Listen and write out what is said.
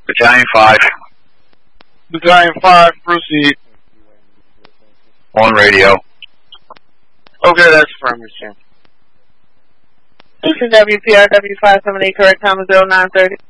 Battalion 5. Battalion 5, proceed. On radio. Okay, that's affirmative, Jim. This is WPRW 578, correct time is 0930.